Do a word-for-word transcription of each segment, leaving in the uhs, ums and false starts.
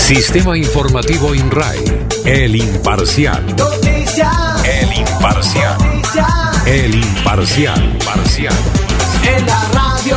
Sistema Informativo INRAE, El Imparcial. Noticias. El Imparcial. Noticias. El Imparcial. Parcial. En la radio.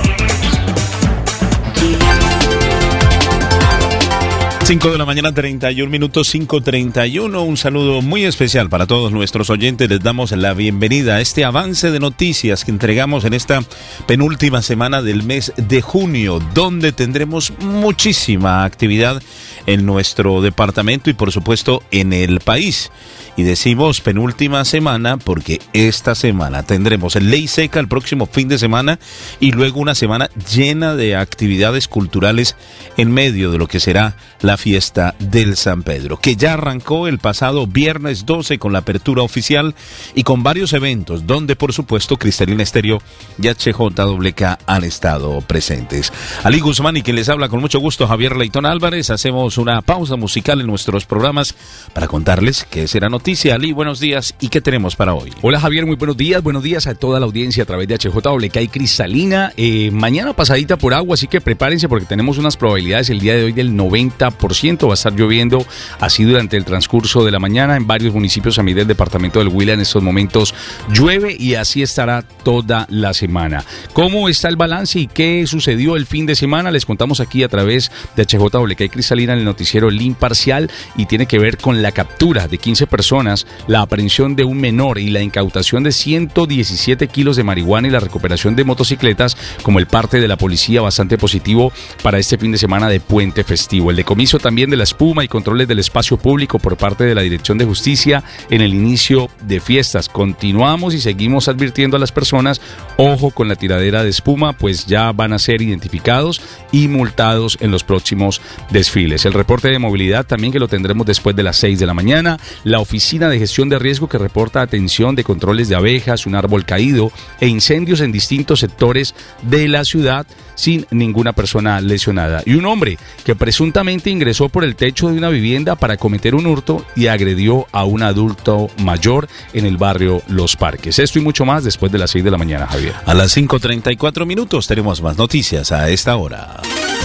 cinco de la mañana, treinta y un minutos, cinco treinta y uno. Un saludo muy especial para todos nuestros oyentes. Les damos la bienvenida a este avance de noticias que entregamos en esta penúltima semana del mes de junio, donde tendremos muchísima actividad en nuestro departamento y por supuesto en el país. Y decimos penúltima semana porque esta semana tendremos ley seca el próximo fin de semana y luego una semana llena de actividades culturales en medio de lo que será la fiesta del San Pedro, que ya arrancó el pasado viernes doce con la apertura oficial y con varios eventos donde por supuesto Cristalina Estéreo y H J W K han estado presentes. Ali Guzmán y quien les habla con mucho gusto, Javier Leitón Álvarez. Hacemos una pausa musical en nuestros programas para contarles qué será noticia. Ali, buenos días. ¿Y qué tenemos para hoy? Hola Javier, muy buenos días. Buenos días a toda la audiencia a través de H J W K y Cristalina. Eh, mañana pasadita por agua, así que prepárense porque tenemos unas probabilidades el día de hoy del noventa por ciento. Va a estar lloviendo así durante el transcurso de la mañana en varios municipios a mí del departamento del Huila. En estos momentos llueve y así estará toda la semana. ¿Cómo está el balance y qué sucedió el fin de semana? Les contamos aquí a través de H J W K y Cristalina en el noticiero El Imparcial y tiene que ver con la captura de quince personas, la aprehensión de un menor y la incautación de ciento diecisiete kilos de marihuana y la recuperación de motocicletas como el parte de la policía, bastante positivo para este fin de semana de puente festivo. El decomiso también de la espuma y controles del espacio público por parte de la Dirección de Justicia en el inicio de fiestas. Continuamos y seguimos advirtiendo a las personas, ojo con la tiradera de espuma, pues ya van a ser identificados y multados en los próximos desfiles. El reporte de movilidad también, que lo tendremos después de las seis de la mañana. La oficina de gestión de riesgo que reporta atención de controles de abejas, un árbol caído e incendios en distintos sectores de la ciudad sin ninguna persona lesionada. Y un hombre que presuntamente ingresó por el techo de una vivienda para cometer un hurto y agredió a un adulto mayor en el barrio Los Parques. Esto y mucho más después de las seis de la mañana, Javier. A las cinco treinta y cuatro minutos tenemos más noticias a esta hora.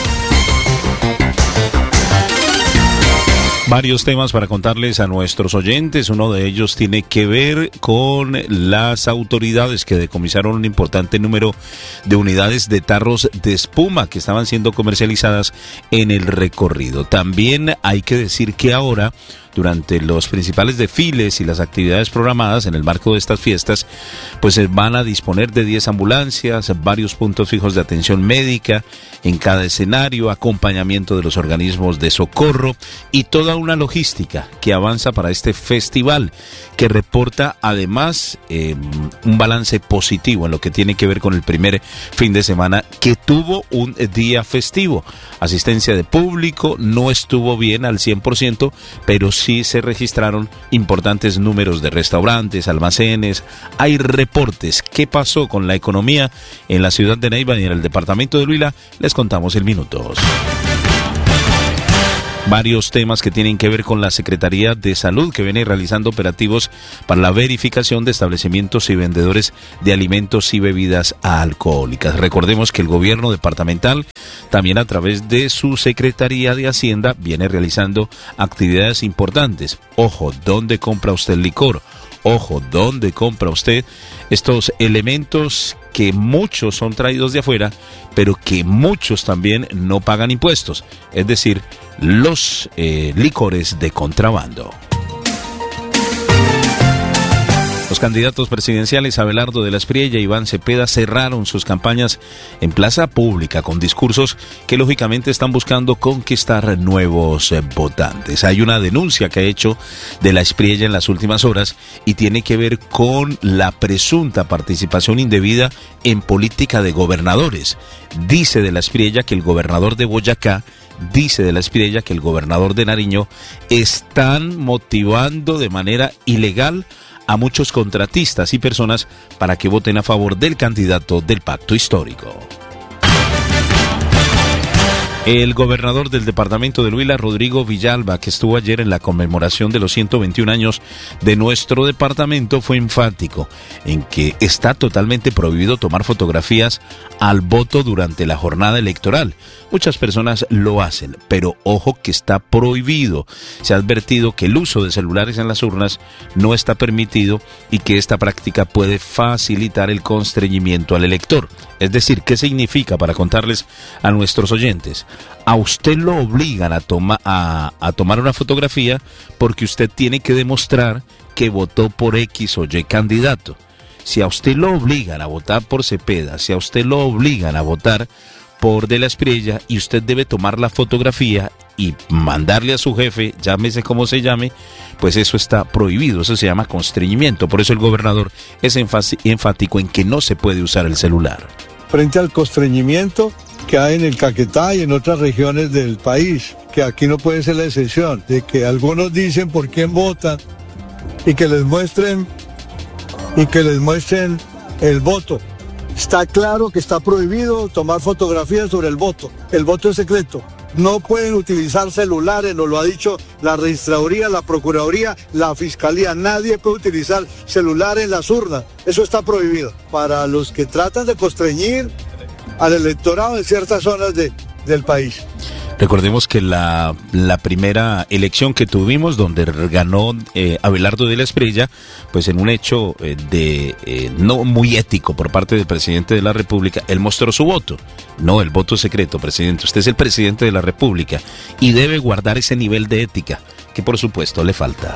Varios temas para contarles a nuestros oyentes. Uno de ellos tiene que ver con las autoridades que decomisaron un importante número de unidades de tarros de espuma que estaban siendo comercializadas en el recorrido. También hay que decir que ahora, durante los principales desfiles y las actividades programadas en el marco de estas fiestas, pues se van a disponer de diez ambulancias, varios puntos fijos de atención médica en cada escenario, acompañamiento de los organismos de socorro y toda una logística que avanza para este festival, que reporta además eh, un balance positivo en lo que tiene que ver con el primer fin de semana, que tuvo un día festivo. Asistencia de público no estuvo bien al cien por ciento, pero sí se registraron importantes números de restaurantes, almacenes. Hay reportes. ¿Qué pasó con la economía en la ciudad de Neiva y en el departamento de Huila? Les contamos en minutos. Varios temas que tienen que ver con la Secretaría de Salud, que viene realizando operativos para la verificación de establecimientos y vendedores de alimentos y bebidas alcohólicas. Recordemos que el gobierno departamental, también a través de su Secretaría de Hacienda, viene realizando actividades importantes. Ojo, ¿dónde compra usted el licor? Ojo, ¿dónde compra usted estos elementos que muchos son traídos de afuera, pero que muchos también no pagan impuestos? Es decir, los eh, licores de contrabando. Los candidatos presidenciales Abelardo de la Espriella y Iván Cepeda cerraron sus campañas en plaza pública con discursos que lógicamente están buscando conquistar nuevos eh, votantes. Hay una denuncia que ha hecho de la Espriella en las últimas horas y tiene que ver con la presunta participación indebida en política de gobernadores. Dice de la Espriella que el gobernador de Boyacá, dice de la Espriella que el gobernador de Nariño están motivando de manera ilegal a muchos contratistas y personas para que voten a favor del candidato del pacto histórico. El gobernador del departamento del Huila, Rodrigo Villalba, que estuvo ayer en la conmemoración de los ciento veintiún años de nuestro departamento, fue enfático en que está totalmente prohibido tomar fotografías al voto durante la jornada electoral. Muchas personas lo hacen, pero ojo que está prohibido. Se ha advertido que el uso de celulares en las urnas no está permitido y que esta práctica puede facilitar el constreñimiento al elector. Es decir, ¿qué significa? Para contarles a nuestros oyentes. A usted lo obligan a, toma, a, a tomar una fotografía porque usted tiene que demostrar que votó por X o Y candidato. Si a usted lo obligan a votar por Cepeda, si a usted lo obligan a votar por De la Espriella y usted debe tomar la fotografía y mandarle a su jefe, llámese como se llame, pues eso está prohibido, eso se llama constreñimiento. Por eso el gobernador es enfático en que no se puede usar el celular. Frente al constreñimiento que hay en el Caquetá y en otras regiones del país, que aquí no puede ser la excepción, de que algunos dicen por quién votan y que les muestren y que les muestren el voto. Está claro que está prohibido tomar fotografías sobre el voto. El voto es secreto. No pueden utilizar celulares, nos lo ha dicho la registraduría, la procuraduría, la fiscalía. Nadie puede utilizar celular en las urnas. Eso está prohibido. Para los que tratan de constreñir al electorado en ciertas zonas de, del país. Recordemos que la, la primera elección que tuvimos, donde ganó eh, Abelardo de la Espriella, pues en un hecho eh, de eh, no muy ético por parte del presidente de la República, él mostró su voto. No, el voto secreto, presidente. Usted es el presidente de la República y debe guardar ese nivel de ética, que por supuesto le falta.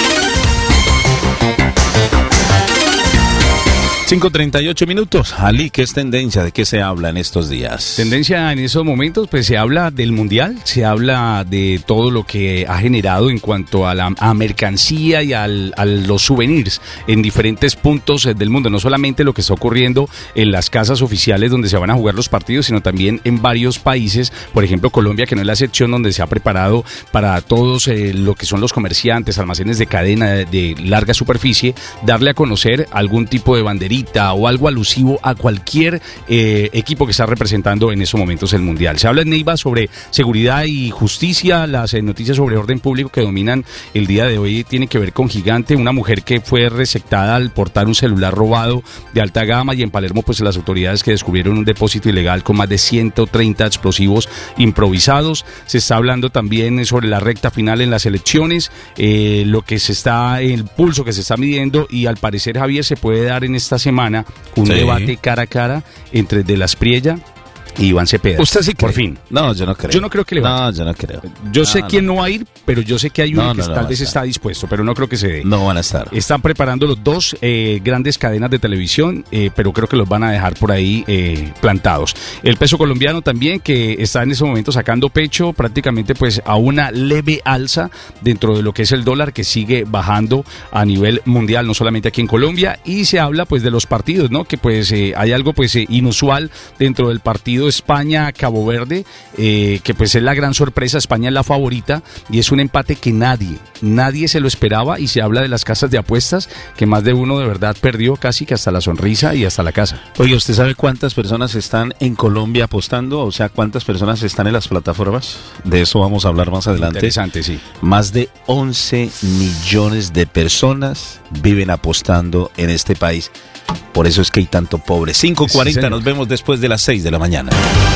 cinco treinta y ocho minutos. Ali, ¿qué es tendencia? ¿De qué se habla en estos días? Tendencia en esos momentos, pues se habla del Mundial, se habla de todo lo que ha generado en cuanto a la a mercancía y al, a los souvenirs en diferentes puntos del mundo. No solamente lo que está ocurriendo en las casas oficiales donde se van a jugar los partidos, sino también en varios países. Por ejemplo, Colombia, que no es la excepción, donde se ha preparado para todos eh, lo que son los comerciantes, almacenes de cadena de, de larga superficie, darle a conocer algún tipo de banderita o algo alusivo a cualquier eh, equipo que está representando en esos momentos el Mundial. Se habla en Neiva sobre seguridad y justicia. Las eh, noticias sobre orden público que dominan el día de hoy tienen que ver con Gigante, una mujer que fue resectada al portar un celular robado de alta gama, y en Palermo pues las autoridades que descubrieron un depósito ilegal con más de ciento treinta explosivos improvisados. Se está hablando también sobre la recta final en las elecciones, eh, lo que se está, el pulso que se está midiendo, y al parecer, Javier, se puede dar en esta semana un sí. debate cara a cara entre De la Espriella y Iván Cepeda. ¿Usted sí cree? Por fin. No, yo no creo. Yo no creo que le vaya. No, yo no creo. Yo no, sé no. quién no va a ir, pero yo sé que hay uno no, que no, no tal vez está dispuesto, pero no creo que se dé. No van a estar. Están preparando los dos eh, grandes cadenas de televisión, eh, pero creo que los van a dejar por ahí eh, plantados. El peso colombiano también, que está en ese momento sacando pecho prácticamente pues a una leve alza dentro de lo que es el dólar, que sigue bajando a nivel mundial, no solamente aquí en Colombia. Y se habla pues de los partidos, ¿no? Que pues eh, hay algo pues eh, inusual dentro del partido España Cabo Verde, eh, que pues es la gran sorpresa. España es la favorita y es un empate que nadie, nadie se lo esperaba, y se habla de las casas de apuestas, que más de uno de verdad perdió casi que hasta la sonrisa y hasta la casa. Oye, ¿usted sabe cuántas personas están en Colombia apostando? O sea, ¿cuántas personas están en las plataformas? De eso vamos a hablar más adelante. Interesante, sí. Más de once millones de personas viven apostando en este país. Por eso es que hay tanto pobre. cinco cuarenta, sí, nos vemos después de las seis de la mañana.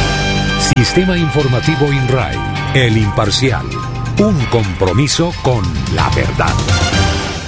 Sistema Informativo INRAE, El Imparcial, un compromiso con la verdad.